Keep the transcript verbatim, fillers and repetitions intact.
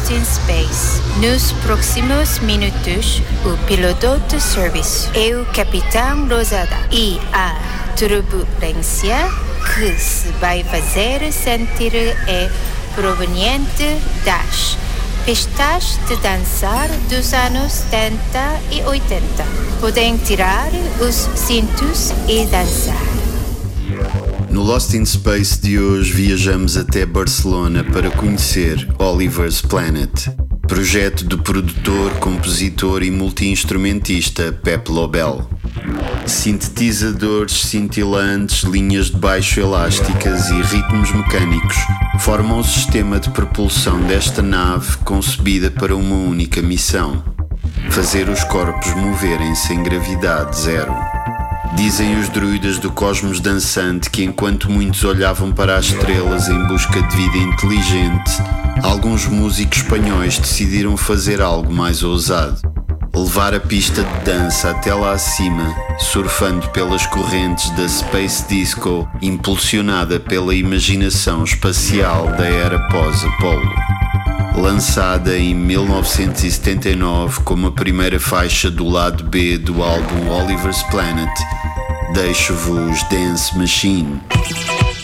in Space. Nos próximos minutos, o piloto de serviço é o Capitão Rosada e a turbulência que se vai fazer sentir é proveniente das pistas de dançar dos anos setenta e oitenta. Podem tirar os cintos e dançar. No Lost in Space de hoje viajamos até Barcelona para conhecer Oliver's Planet, projeto do produtor, compositor e multi-instrumentista Pep Lobel. Sintetizadores cintilantes, linhas de baixo elásticas e ritmos mecânicos formam o sistema de propulsão desta nave concebida para uma única missão: fazer os corpos moverem-se em gravidade zero. Dizem os druidas do cosmos dançante que enquanto muitos olhavam para as estrelas em busca de vida inteligente, alguns músicos espanhóis decidiram fazer algo mais ousado: levar a pista de dança até lá acima, surfando pelas correntes da Space Disco, impulsionada pela imaginação espacial da era pós-Apollo. Lançada em mil novecentos e setenta e nove como a primeira faixa do lado B do álbum Oliver's Planet, deixo-vos Dance Machine.